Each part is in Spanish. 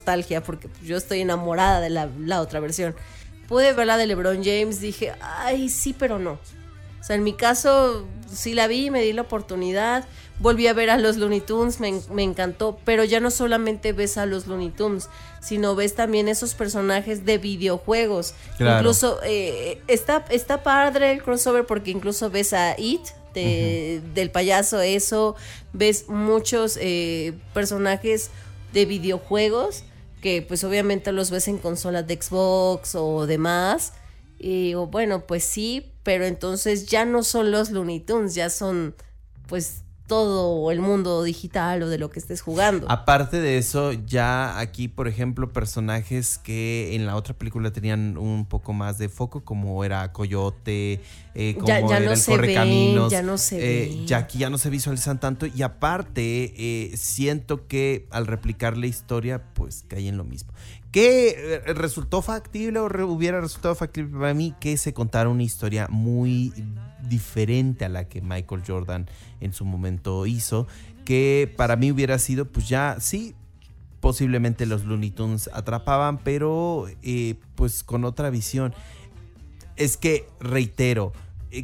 nostalgia, porque yo estoy enamorada de la otra versión. Pude ver la de LeBron James, dije, ay, sí, pero no. O sea, en mi caso, sí la vi, me di la oportunidad, volví a ver a los Looney Tunes, me encantó, pero ya no solamente ves a los Looney Tunes, sino ves también esos personajes de videojuegos. Claro. Incluso está padre el crossover porque incluso ves a It, del payaso, eso, ves muchos personajes de videojuegos que pues obviamente los ves en consolas de Xbox o demás. Y digo, bueno, pues sí, pero entonces ya no son los Looney Tunes, ya son pues todo el mundo digital o de lo que estés jugando. Aparte de eso, ya aquí, por ejemplo, personajes que en la otra película tenían un poco más de foco, como era Coyote, como ya era no el se Correcaminos. Ya no se ven. Ya aquí ya no se visualizan tanto. Y aparte, siento que al replicar la historia, pues cae en lo mismo. ¿Qué resultó factible o hubiera resultado factible para mí? Que se contara una historia muy diferente a la que Michael Jordan en su momento hizo, que para mí hubiera sido, pues ya, sí, posiblemente los Looney Tunes atrapaban, pero pues con otra visión. Es que, reitero,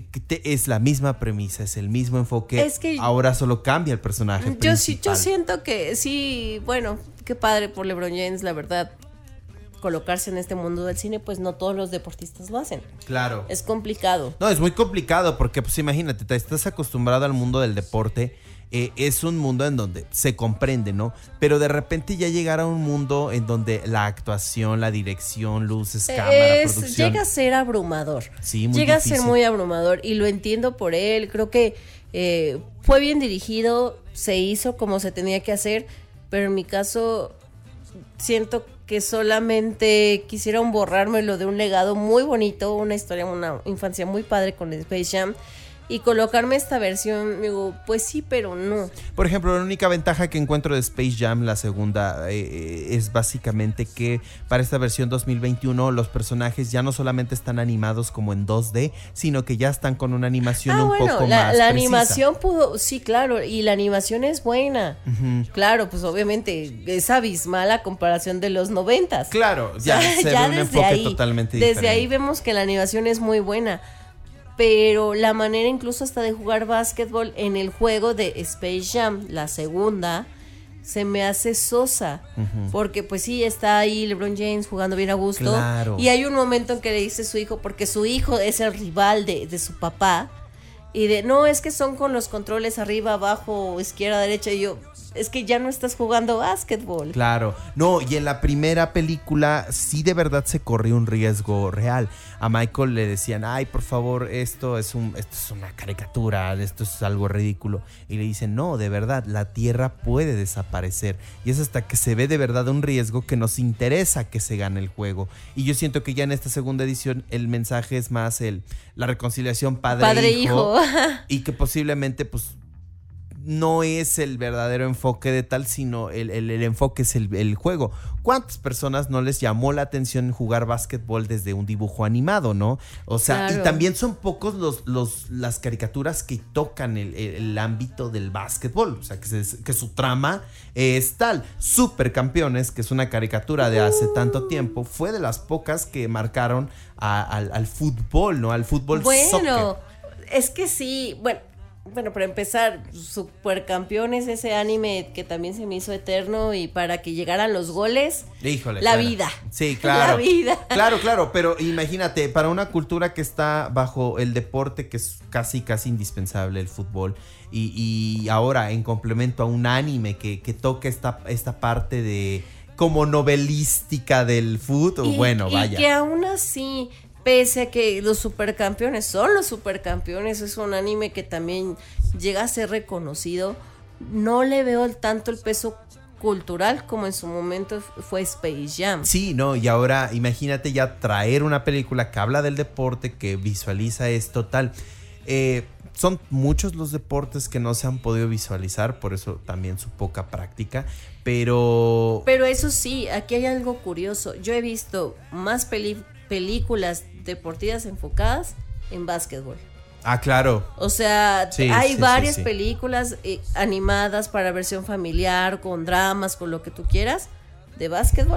es la misma premisa, es el mismo enfoque, es que ahora solo cambia el personaje principal. Yo siento que sí, bueno, qué padre por LeBron James, la verdad. Colocarse en este mundo del cine, pues no todos los deportistas lo hacen. Claro. Es complicado. No, es muy complicado porque, pues imagínate, te estás acostumbrado al mundo del deporte. Es un mundo en donde se comprende, ¿no? Pero de repente ya llegar a un mundo en donde la actuación, la dirección, luces, cámara, producción... Llega a ser abrumador. Sí, muy llega difícil. a ser muy abrumador y lo entiendo por él. Creo que fue bien dirigido, se hizo como se tenía que hacer, pero en mi caso siento que solamente quisieron borrármelo de un legado muy bonito, una historia, una infancia muy padre con Space Jam, y colocarme esta versión, digo, pues sí, pero no. Por ejemplo, la única ventaja que encuentro de Space Jam, la segunda, es básicamente que para esta versión 2021 los personajes ya no solamente están animados como en 2D, sino que ya están con una animación un poco más la precisa. animación pudo, sí, claro, y la animación es buena. Claro, pues obviamente es abismal a comparación de los 90s. Claro, ya se ve un enfoque totalmente diferente. Desde ahí vemos que la animación es muy buena. Pero la manera incluso hasta de jugar básquetbol en el juego de Space Jam, la segunda, se me hace sosa. Porque pues sí, está ahí LeBron James jugando bien a gusto. Claro. Y hay un momento en que le dice a su hijo, porque su hijo es el rival de su papá, y no, es que son con los controles arriba, abajo, izquierda, derecha, y yo... Es que ya no estás jugando básquetbol. Claro. No, y en la primera película sí de verdad se corrió un riesgo real. A Michael le decían, ay, por favor, esto es una caricatura, esto es algo ridículo. Y le dicen, no, de verdad, la Tierra puede desaparecer. Y es hasta que se ve de verdad un riesgo que nos interesa que se gane el juego. Y yo siento que ya en esta segunda edición el mensaje es más la reconciliación padre-hijo. Y que posiblemente, pues... no es el verdadero enfoque de tal, sino el enfoque es el juego. ¿Cuántas personas no les llamó la atención jugar básquetbol desde un dibujo animado, no? O sea, claro. Y también son pocos las caricaturas que tocan el ámbito del básquetbol. O sea, que su trama es tal. Supercampeones, que es una caricatura de hace tanto tiempo, fue de las pocas que marcaron al fútbol, ¿no? Al fútbol soccer. Bueno, es que sí, Bueno, para empezar, Supercampeones, ese anime que también se me hizo eterno, y para que llegaran los goles, híjole, la claro. vida. Sí, claro. La vida. Claro, pero imagínate, para una cultura que está bajo el deporte, que es casi indispensable, el fútbol, y ahora en complemento a un anime que toca esta parte de como novelística del fútbol, vaya. Y que aún así... Pese a que los supercampeones son los supercampeones, es un anime que también llega a ser reconocido, no le veo tanto el peso cultural como en su momento fue Space Jam. Sí, no, y ahora imagínate ya traer una película que habla del deporte, que visualiza esto, tal. Son muchos los deportes que no se han podido visualizar, por eso también su poca práctica, pero eso sí, aquí hay algo curioso. Yo he visto más películas deportivas enfocadas en básquetbol. Ah, claro. O sea, hay varias películas animadas para versión familiar, con dramas, con lo que tú quieras, de básquetbol.